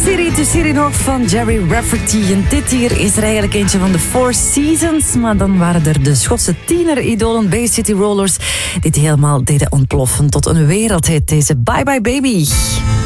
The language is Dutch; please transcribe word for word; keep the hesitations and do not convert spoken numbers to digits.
City to City nog van Jerry Rafferty. En dit hier is er eigenlijk eentje van de Four Seasons. Maar dan waren er de Schotse tiener-idolen Bay City Rollers die het helemaal deden ontploffen tot een wereldhit. Deze Bye Bye Baby.